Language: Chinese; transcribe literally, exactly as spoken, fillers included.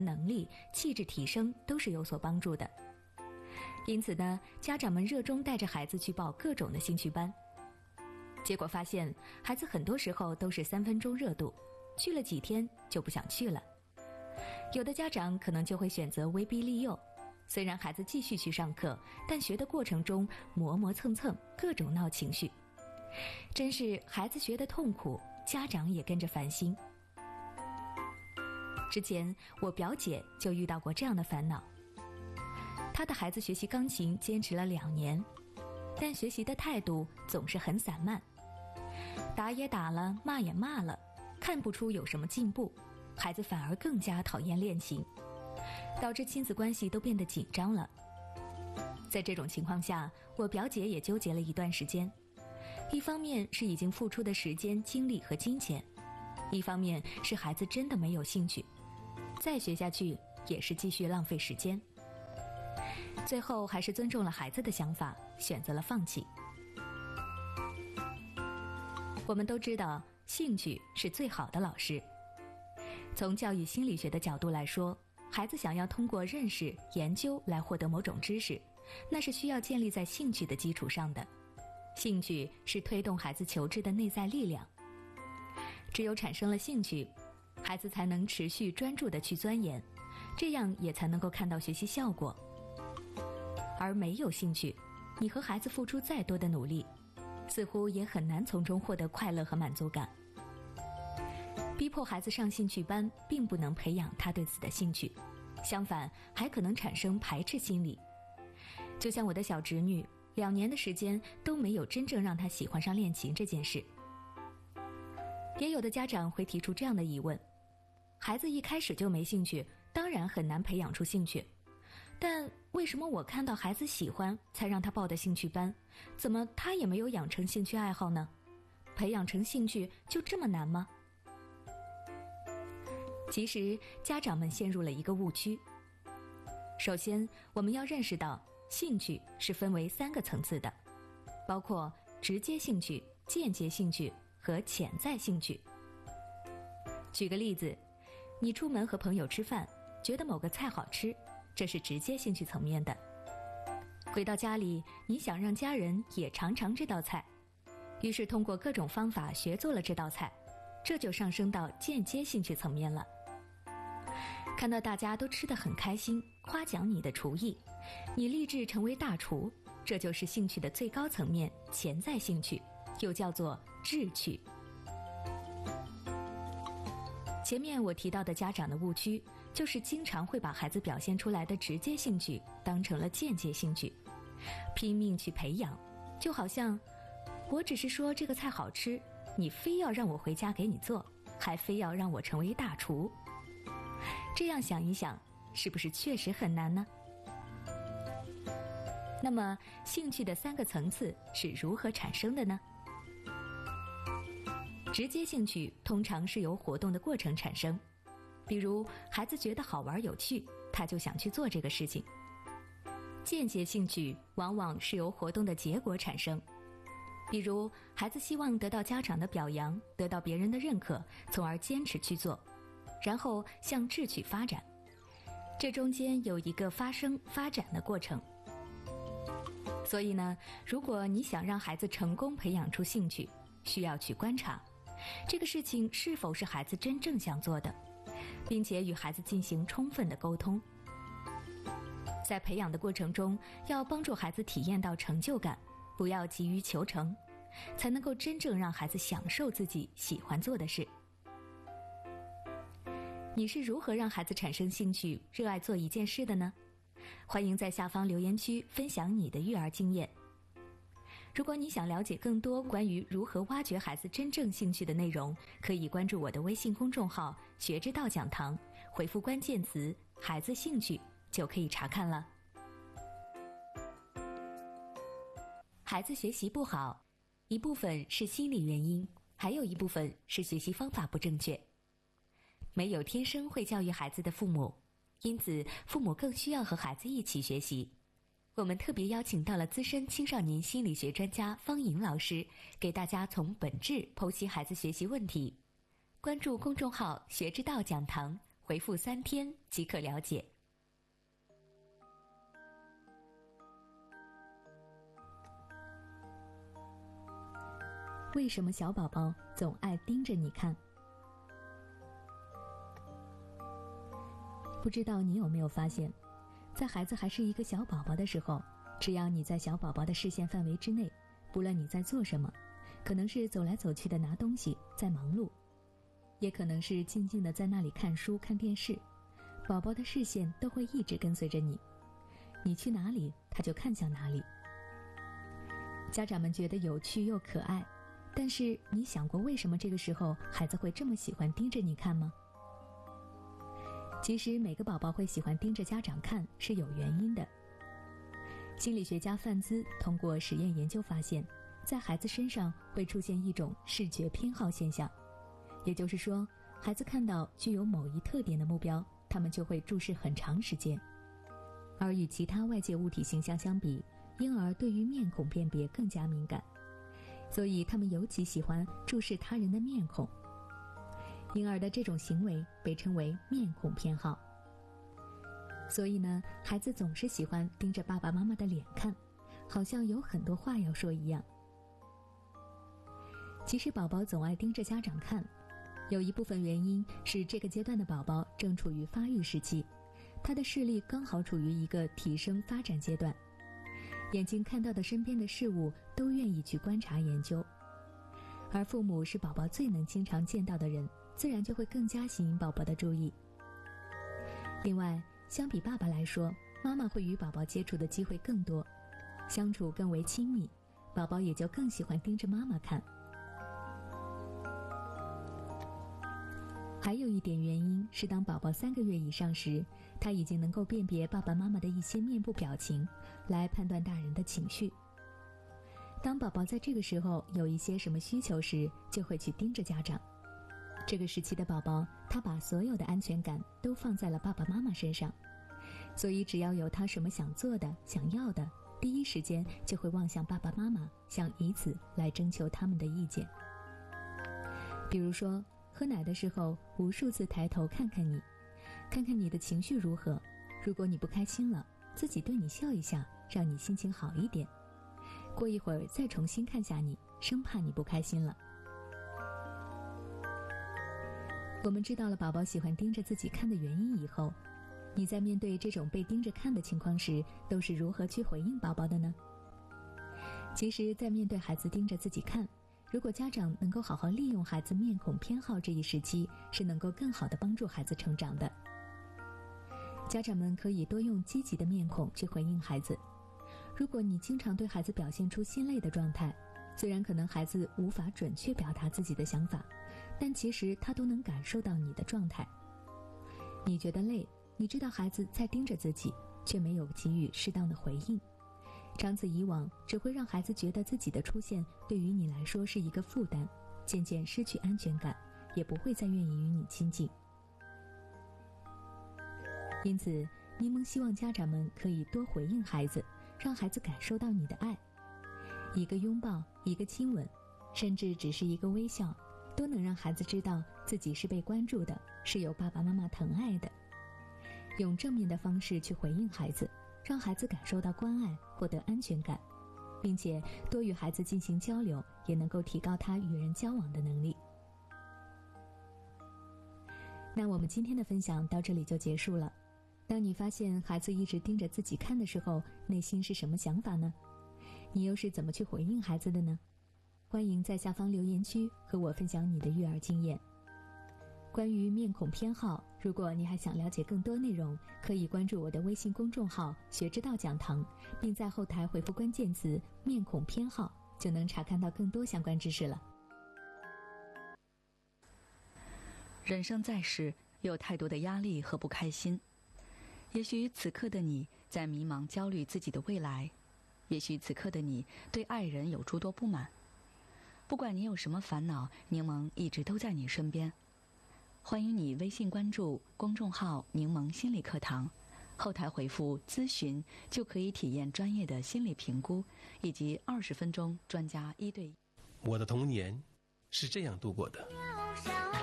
能力、气质提升都是有所帮助的。因此呢，家长们热衷带着孩子去报各种的兴趣班，结果发现孩子很多时候都是三分钟热度，去了几天就不想去了。有的家长可能就会选择威逼利诱，虽然孩子继续去上课，但学的过程中磨磨蹭蹭，各种闹情绪，真是孩子学得痛苦，家长也跟着烦心。之前我表姐就遇到过这样的烦恼，她的孩子学习钢琴坚持了两年，但学习的态度总是很散漫，打也打了，骂也骂了，看不出有什么进步，孩子反而更加讨厌练琴，导致亲子关系都变得紧张了。在这种情况下，我表姐也纠结了一段时间，一方面是已经付出的时间、精力和金钱，一方面是孩子真的没有兴趣，再学下去也是继续浪费时间。最后还是尊重了孩子的想法，选择了放弃。我们都知道，兴趣是最好的老师。从教育心理学的角度来说，孩子想要通过认识、研究来获得某种知识，那是需要建立在兴趣的基础上的。兴趣是推动孩子求知的内在力量。只有产生了兴趣，孩子才能持续专注地去钻研，这样也才能够看到学习效果。而没有兴趣，你和孩子付出再多的努力，似乎也很难从中获得快乐和满足感。逼迫孩子上兴趣班，并不能培养他对此的兴趣，相反，还可能产生排斥心理。就像我的小侄女，两年的时间都没有真正让她喜欢上练琴这件事。也有的家长会提出这样的疑问：孩子一开始就没兴趣，当然很难培养出兴趣，但为什么我看到孩子喜欢才让他报的兴趣班，怎么他也没有养成兴趣爱好呢？培养成兴趣就这么难吗？其实家长们陷入了一个误区。首先，我们要认识到兴趣是分为三个层次的，包括直接兴趣、间接兴趣和潜在兴趣。举个例子，你出门和朋友吃饭，觉得某个菜好吃，这是直接兴趣层面的。回到家里，你想让家人也尝尝这道菜，于是通过各种方法学做了这道菜，这就上升到间接兴趣层面了。看到大家都吃得很开心，夸奖你的厨艺，你立志成为大厨，这就是兴趣的最高层面，潜在兴趣，又叫做志趣。前面我提到的家长的误区，就是经常会把孩子表现出来的直接兴趣当成了间接兴趣，拼命去培养，就好像我只是说这个菜好吃，你非要让我回家给你做，还非要让我成为大厨。这样想一想，是不是确实很难呢？那么兴趣的三个层次是如何产生的呢？直接兴趣通常是由活动的过程产生，比如孩子觉得好玩有趣，他就想去做这个事情。间接兴趣往往是由活动的结果产生，比如孩子希望得到家长的表扬，得到别人的认可，从而坚持去做，然后向志趣发展，这中间有一个发生发展的过程。所以呢，如果你想让孩子成功培养出兴趣，需要去观察这个事情是否是孩子真正想做的，并且与孩子进行充分的沟通。在培养的过程中，要帮助孩子体验到成就感，不要急于求成，才能够真正让孩子享受自己喜欢做的事。你是如何让孩子产生兴趣，热爱做一件事的呢？欢迎在下方留言区分享你的育儿经验。如果你想了解更多关于如何挖掘孩子真正兴趣的内容，可以关注我的微信公众号学之道讲堂，回复关键词孩子兴趣就可以查看了。孩子学习不好，一部分是心理原因，还有一部分是学习方法不正确。没有天生会教育孩子的父母，因此父母更需要和孩子一起学习。我们特别邀请到了资深青少年心理学专家方颖老师，给大家从本质剖析孩子学习问题。关注公众号学之道讲堂，回回复三天即可了解。为什么小宝宝总爱盯着你看？不知道你有没有发现，在孩子还是一个小宝宝的时候，只要你在小宝宝的视线范围之内，不论你在做什么，可能是走来走去的拿东西，在忙碌，也可能是静静的在那里看书看电视，宝宝的视线都会一直跟随着你，你去哪里他就看向哪里。家长们觉得有趣又可爱，但是你想过为什么这个时候孩子会这么喜欢盯着你看吗？其实每个宝宝会喜欢盯着家长看是有原因的。心理学家范兹通过实验研究发现，在孩子身上会出现一种视觉偏好现象，也就是说，孩子看到具有某一特点的目标，他们就会注视很长时间。而与其他外界物体形象相比，婴儿对于面孔辨别更加敏感，所以他们尤其喜欢注视他人的面孔。婴儿的这种行为被称为面孔偏好。所以呢，孩子总是喜欢盯着爸爸妈妈的脸看，好像有很多话要说一样。其实宝宝总爱盯着家长看，有一部分原因是这个阶段的宝宝正处于发育时期，他的视力刚好处于一个提升发展阶段，眼睛看到的身边的事物都愿意去观察研究，而父母是宝宝最能经常见到的人，自然就会更加吸引宝宝的注意。另外，相比爸爸来说，妈妈会与宝宝接触的机会更多，相处更为亲密，宝宝也就更喜欢盯着妈妈看。还有一点原因是，当宝宝三个月以上时，他已经能够辨别爸爸妈妈的一些面部表情，来判断大人的情绪。当宝宝在这个时候有一些什么需求时，就会去盯着家长。这个时期的宝宝，他把所有的安全感都放在了爸爸妈妈身上，所以只要有他什么想做的、想要的，第一时间就会望向爸爸妈妈，想以此来征求他们的意见。比如说，喝奶的时候，无数次抬头看看你，看看你的情绪如何，如果你不开心了，自己对你笑一下，让你心情好一点。过一会儿再重新看下你，生怕你不开心了。我们知道了宝宝喜欢盯着自己看的原因以后，你在面对这种被盯着看的情况时，都是如何去回应宝宝的呢？其实，在面对孩子盯着自己看，如果家长能够好好利用孩子面孔偏好这一时期，是能够更好地帮助孩子成长的。家长们可以多用积极的面孔去回应孩子。如果你经常对孩子表现出心累的状态，虽然可能孩子无法准确表达自己的想法，但其实他都能感受到你的状态。你觉得累，你知道孩子在盯着自己，却没有给予适当的回应，长此以往，只会让孩子觉得自己的出现对于你来说是一个负担，渐渐失去安全感，也不会再愿意与你亲近。因此，柠檬希望家长们可以多回应孩子，让孩子感受到你的爱。一个拥抱，一个亲吻，甚至只是一个微笑，都能让孩子知道自己是被关注的，是有爸爸妈妈疼爱的。用正面的方式去回应孩子，让孩子感受到关爱，获得安全感，并且多与孩子进行交流，也能够提高他与人交往的能力。那我们今天的分享到这里就结束了。当你发现孩子一直盯着自己看的时候，内心是什么想法呢？你又是怎么去回应孩子的呢？欢迎在下方留言区和我分享你的育儿经验。关于面孔偏好，如果你还想了解更多内容，可以关注我的微信公众号学之道讲堂，并在后台回复关键词面孔偏好，就能查看到更多相关知识了。 人生在世，有太多的压力和不开心。也许此刻的你在迷茫焦虑自己的未来，也许此刻的你对爱人有诸多不满。不管你有什么烦恼，柠檬一直都在你身边。欢迎你微信关注公众号柠檬心理课堂，后台回复咨询就可以体验专业的心理评估以及二十分钟专家一对一。 我的童年是这样度过的。